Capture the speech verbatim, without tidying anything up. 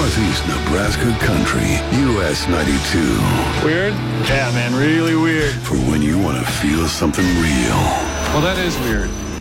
Northeast Nebraska country. U S ninety-two. Weird? Yeah, man, really weird. For when you want to feel something real. Well, that is weird.